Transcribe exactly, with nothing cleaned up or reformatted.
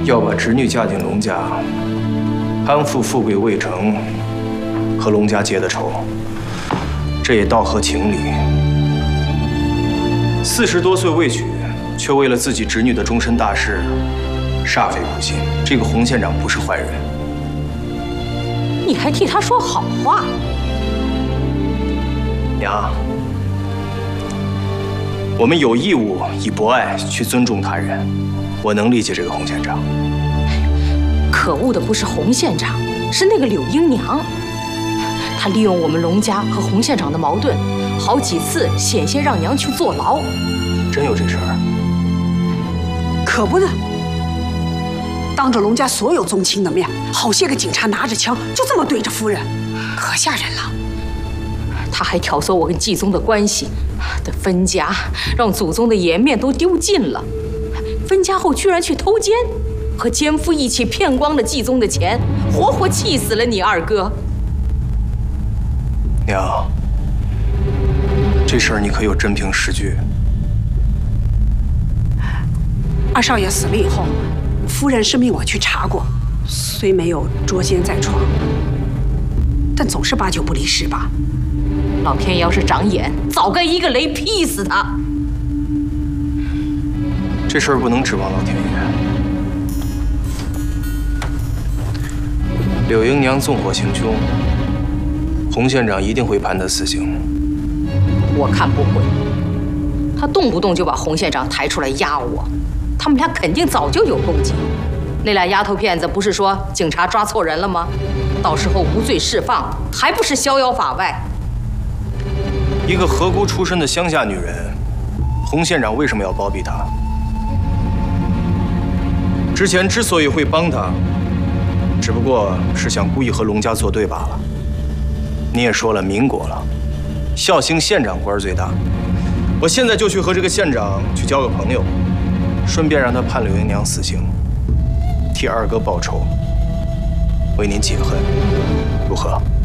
要把侄女嫁进龙家，攀附富贵未成，和龙家结的仇，这也道合情理。四十多岁未娶，却为了自己侄女的终身大事，煞费苦心。这个洪县长不是坏人。 你还替他说好话？ 娘，我们有义务以博爱去尊重他人。我能理解这个洪县长。 可恶的不是洪县长，是那个柳英娘。她利用我们龙家和洪县长的矛盾，好几次险些让娘去坐牢。 真有这事儿？ 可不的。当着龙家所有宗亲的面，好些个警察拿着枪就这么对着夫人，可吓人了。 他还挑唆我跟继宗的关系，的分家，让祖宗的颜面都丢尽了。分家后居然去偷奸，和奸夫一起骗光了继宗的钱，活活气死了你二哥。 娘，这事儿你可有真凭实据？ 二少爷死了以后，夫人是命我去查过，虽没有捉奸在床，但总是八九不离十吧。 老天要是长眼，早该一个雷劈死他。 这事儿不能指望老天爷。柳英娘纵火行凶，洪县长一定会判他死刑。 我看不会，他动不动就把洪县长抬出来压我，他们俩肯定早就有勾结。那俩丫头片子不是说警察抓错人了吗？到时候无罪释放，还不是逍遥法外？ 一个河姑出身的乡下女人，洪县长为什么要包庇她？之前之所以会帮她，只不过是想故意和龙家作对罢了。你也说了，民国了，孝兴县长官最大。我现在就去和这个县长去交个朋友，顺便让他判柳英娘死刑，替二哥报仇，为您解恨，如何？